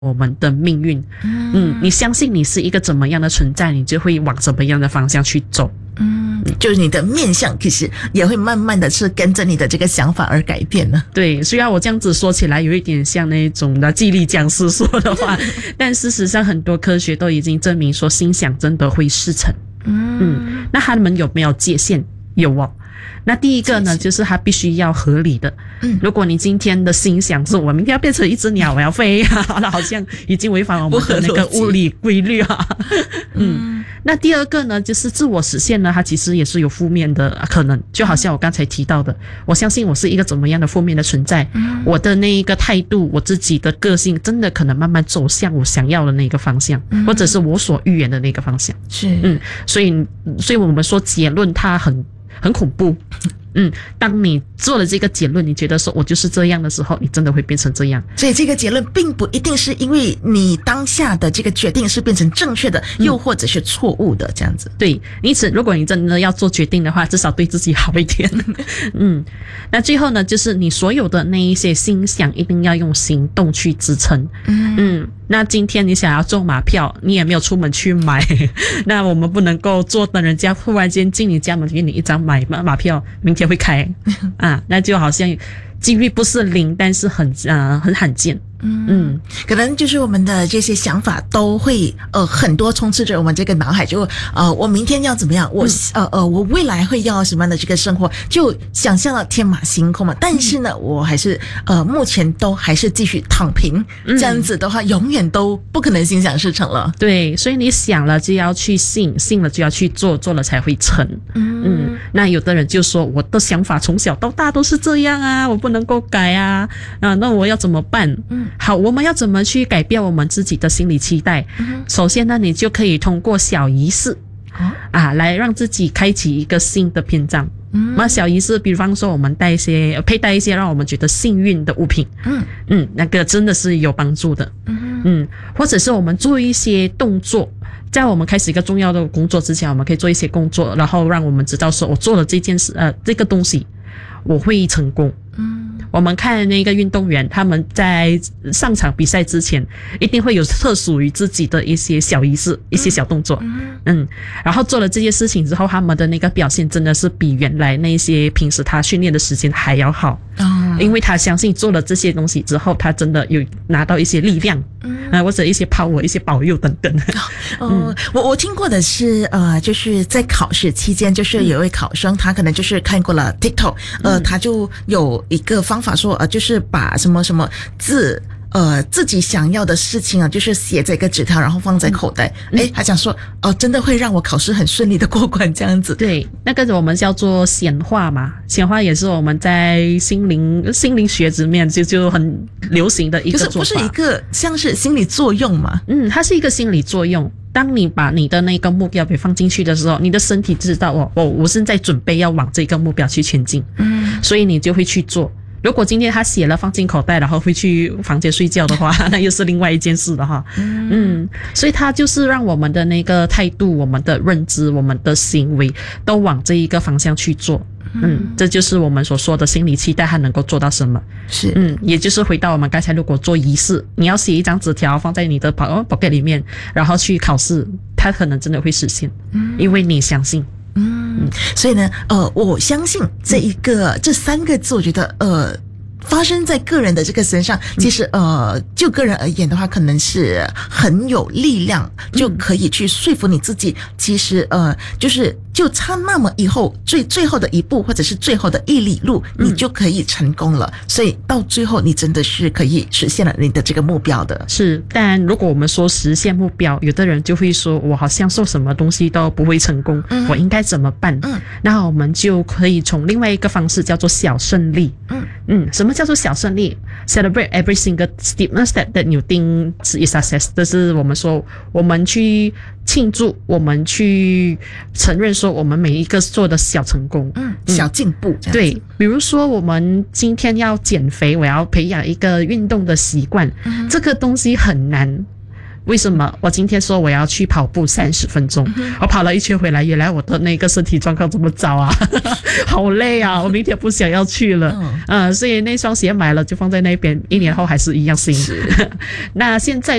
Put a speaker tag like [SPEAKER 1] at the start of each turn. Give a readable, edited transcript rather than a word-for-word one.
[SPEAKER 1] 我们的命运。你相信你是一个怎么样的存在，你就会往怎么样的方向去走。
[SPEAKER 2] 就是你的面向其实也会慢慢的是跟着你的这个想法而改变呢。
[SPEAKER 1] 对，虽然我这样子说起来有一点像那种的激励讲师说的话，但事实上很多科学都已经证明说心想真的会事成。那他们有没有界限？有哦。那第一个呢，就是它必须要合理的。如果你今天的心想是我明天要变成一只鸟，我要飞，那好像已经违反我们的那个物理规律啊。那第二个呢，就是自我实现呢，它其实也是有负面的可能，就好像我刚才提到的，我相信我是一个怎么样的负面的存在，我的那一个态度，我自己的个性，真的可能慢慢走向我想要的那个方向，或者是我所预言的那个方向。所以我们说结论它很恐怖。当你做了这个结论，你觉得说我就是这样的时候，你真的会变成这样。
[SPEAKER 2] 所以这个结论并不一定是因为你当下的这个决定是变成正确的，又或者是错误的这样子。
[SPEAKER 1] 对，因此如果你真的要做决定的话，至少对自己好一点。那最后呢，就是你所有的那一些心想一定要用行动去支撑。那今天你想要中马票，你也没有出门去买，那我们不能够坐等人家忽然间进你家门给你一张马票，明天会开那就好像几率不是零，但是很罕见。
[SPEAKER 2] 可能就是我们的这些想法都会很多充斥着我们这个脑海，就我明天要怎么样，我未来会要什么样的这个生活，就想象了天马行空嘛。但是呢，我还是目前都还是继续躺平，这样子的话永远都不可能心想事成了。
[SPEAKER 1] 对，所以你想了就要去信，信了就要去做，做了才会成。那有的人就说我的想法从小到大都是这样啊，我不能够改啊，那我要怎么办？好，我们要怎么去改变我们自己的心理期待？首先呢，你就可以通过小仪式来让自己开启一个新的篇章。那小仪式，比方说我们佩戴一些让我们觉得幸运的物品。那个真的是有帮助的。或者是我们做一些动作，在我们开始一个重要的工作之前，我们可以做一些工作，然后让我们知道说我做了这件事这个东西我会成功。我们看那个运动员，他们在上场比赛之前一定会有特属于自己的一些小仪式，一些小动作。然后做了这些事情之后，他们的那个表现真的是比原来那些平时他训练的时间还要好。因为他相信做了这些东西之后，他真的有拿到一些力量，或者一些power，一些保佑等等。
[SPEAKER 2] 我听过的是就是在考试期间，就是有一位考生，他可能就是看过了 TikTok，他就有一个方法说就是把什么什么字自己想要的事情就是写在一个纸条，然后放在口袋。他讲说真的会让我考试很顺利的过关这样子。
[SPEAKER 1] 对，那个我们叫做显化嘛，显化也是我们在心灵学里面就很流行的一个做法。可是不是一
[SPEAKER 2] 个像是心理作用吗？
[SPEAKER 1] 它是一个心理作用。当你把你的那个目标给放进去的时候，你的身体知道我现在准备要往这个目标去前进。所以你就会去做。如果今天他写了放进口袋，然后会去房间睡觉的话，那又是另外一件事了哈。所以他就是让我们的那个态度、我们的认知、我们的行为都往这一个方向去做。这就是我们所说的心理期待，它能够做到什么？也就是回到我们刚才，如果做仪式，你要写一张纸条放在你的 pocket 里面，然后去考试，它可能真的会实现，因为你相信。
[SPEAKER 2] 所以呢，我相信这三个字，我觉得发生在个人的这个身上，其实就个人而言的话，可能是很有力量，就可以去说服你自己。其实就差那么最后的一步，或者是最后的一里路，你就可以成功了。所以到最后，你真的是可以实现了你的这个目标的。
[SPEAKER 1] 是，但如果我们说实现目标，有的人就会说，我好像做什么东西都不会成功，我应该怎么办？那我们就可以从另外一个方式叫做小胜利。什么叫做小胜利 ？Celebrate every single step that you think is success。这是我们说，我们去庆祝，我们去承认说我们每一个做的小成功，
[SPEAKER 2] 小进步。
[SPEAKER 1] 对，比如说我们今天要减肥，我要培养一个运动的习惯，这个东西很难。 为什么我今天说我要去跑步30分钟，我跑了一圈回来，原来我的那个身体状况这么糟啊，好累啊，我明天不想要去了。所以那双鞋买了就放在那边，1年后还是一样新。那现在